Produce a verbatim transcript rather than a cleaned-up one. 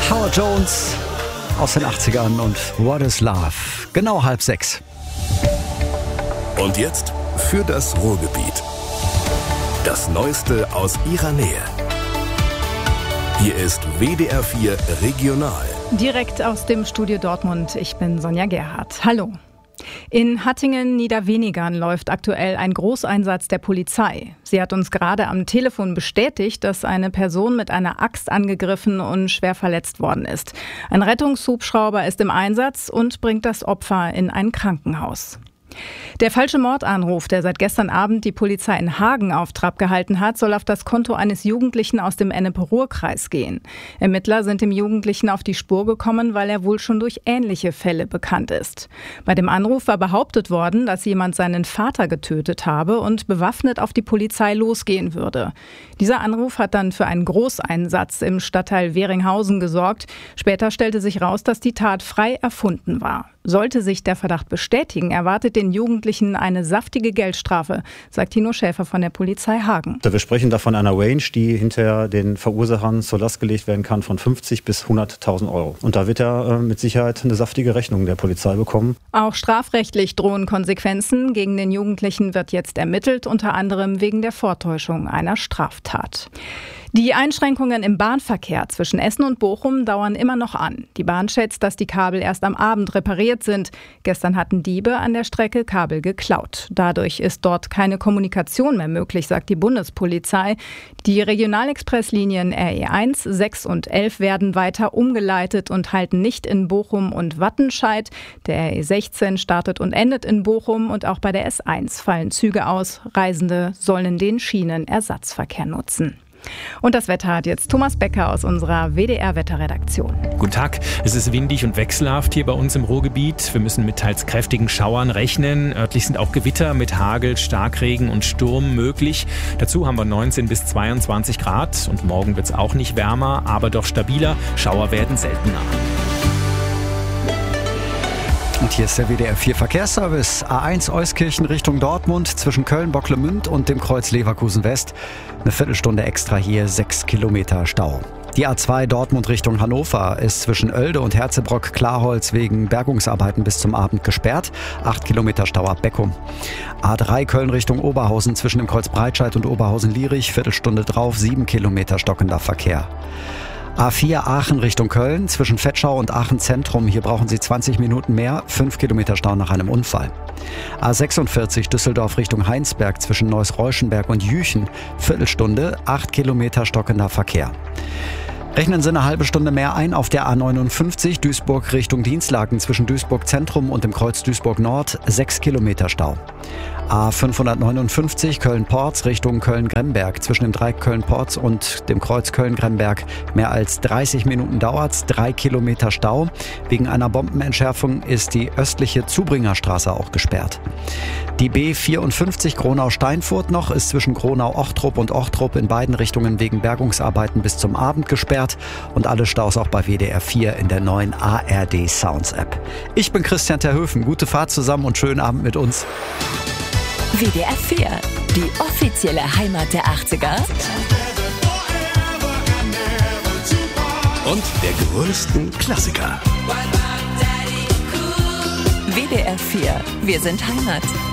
Howard Jones aus den achtzigern und What is Love? Genau halb sechs. Und jetzt für das Ruhrgebiet. Das Neueste aus ihrer Nähe. Hier ist W D R vier Regional. Direkt aus dem Studio Dortmund. Ich bin Sonja Gerhardt. Hallo. In Hattingen-Niederwenigern läuft aktuell ein Großeinsatz der Polizei. Sie hat uns gerade am Telefon bestätigt, dass eine Person mit einer Axt angegriffen und schwer verletzt worden ist. Ein Rettungshubschrauber ist im Einsatz und bringt das Opfer in ein Krankenhaus. Der falsche Mordanruf, der seit gestern Abend die Polizei in Hagen auf Trab gehalten hat, soll auf das Konto eines Jugendlichen aus dem Ennepe-Ruhr-Kreis gehen. Ermittler sind dem Jugendlichen auf die Spur gekommen, weil er wohl schon durch ähnliche Fälle bekannt ist. Bei dem Anruf war behauptet worden, dass jemand seinen Vater getötet habe und bewaffnet auf die Polizei losgehen würde. Dieser Anruf hat dann für einen Großeinsatz im Stadtteil Weringhausen gesorgt. Später stellte sich raus, dass die Tat frei erfunden war. Sollte sich der Verdacht bestätigen, erwartet den Jugendlichen eine saftige Geldstrafe, sagt Tino Schäfer von der Polizei Hagen. Wir sprechen da von einer Range, die hinterher den Verursachern zur Last gelegt werden kann von fünfzig bis hunderttausend Euro. Und da wird er äh, mit Sicherheit eine saftige Rechnung der Polizei bekommen. Auch strafrechtlich drohen Konsequenzen. Gegen den Jugendlichen wird jetzt ermittelt, unter anderem wegen der Vortäuschung einer Straftat. Die Einschränkungen im Bahnverkehr zwischen Essen und Bochum dauern immer noch an. Die Bahn schätzt, dass die Kabel erst am Abend repariert sind. Gestern hatten Diebe an der Strecke Kabel geklaut. Dadurch ist dort keine Kommunikation mehr möglich, sagt die Bundespolizei. Die Regionalexpresslinien R E eins, sechs und elf werden weiter umgeleitet und halten nicht in Bochum und Wattenscheid. Der R E sechzehn startet und endet in Bochum und auch bei der S eins fallen Züge aus. Reisende sollen den Schienenersatzverkehr nutzen. Und das Wetter hat jetzt Thomas Becker aus unserer W D R-Wetterredaktion. Guten Tag, es ist windig und wechselhaft hier bei uns im Ruhrgebiet. Wir müssen mit teils kräftigen Schauern rechnen. Örtlich sind auch Gewitter mit Hagel, Starkregen und Sturm möglich. Dazu haben wir neunzehn bis zweiundzwanzig Grad und morgen wird es auch nicht wärmer, aber doch stabiler. Schauer werden seltener. Und hier ist der W D R vier Verkehrsservice. A eins Euskirchen Richtung Dortmund zwischen Köln-Bocklemünd und dem Kreuz Leverkusen West. Eine Viertelstunde extra hier, sechs Kilometer Stau. Die A zwei Dortmund Richtung Hannover ist zwischen Oelde und Herzebrock-Klarholz wegen Bergungsarbeiten bis zum Abend gesperrt. acht Kilometer Stau ab Beckum. A drei Köln Richtung Oberhausen zwischen dem Kreuz Breitscheid und Oberhausen-Lierich. Viertelstunde drauf, sieben Kilometer stockender Verkehr. A vier Aachen Richtung Köln zwischen Vetschau und Aachen Zentrum. Hier brauchen Sie zwanzig Minuten mehr, fünf Kilometer Stau nach einem Unfall. A sechsundvierzig Düsseldorf Richtung Heinsberg zwischen Neuss-Reuschenberg und Jüchen. Viertelstunde, acht Kilometer stockender Verkehr. Rechnen Sie eine halbe Stunde mehr ein auf der A neunundfünfzig Duisburg Richtung Dienstlaken zwischen Duisburg Zentrum und dem Kreuz Duisburg Nord. sechs Kilometer Stau. A fünfhundertneunundfünfzig Köln-Porz Richtung Köln-Gremberg zwischen dem Dreieck Köln-Porz und dem Kreuz Köln-Gremberg. Mehr als dreißig Minuten dauert's, drei Kilometer Stau. Wegen einer Bombenentschärfung ist die östliche Zubringerstraße auch gesperrt. Die B vierundfünfzig Gronau-Steinfurt noch ist zwischen Gronau-Ochtrup und Ochtrup in beiden Richtungen wegen Bergungsarbeiten bis zum Abend gesperrt. Und alle Staus auch bei W D R vier in der neuen A R D Sounds App. Ich bin Christian Terhöfen. Gute Fahrt zusammen und schönen Abend mit uns. W D R vier, die offizielle Heimat der achtziger. Und der größten Klassiker. W D R vier, wir sind Heimat.